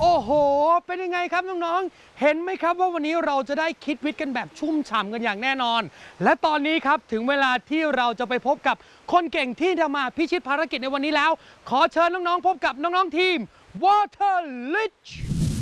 โอ้โหเป็นยังไงครับน้องๆเห็นไหมครับว่าวันนี้เราจะได้คิดวิทย์กันแบบชุ่มฉ่ำกันอย่างแน่นอนและตอนนี้ครับถึงเวลาที่เราจะไปพบกับคนเก่งที่จะมาพิชิตภารกิจในวันนี้แล้วขอเชิญน้องๆพบกับน้องๆทีม Water Lich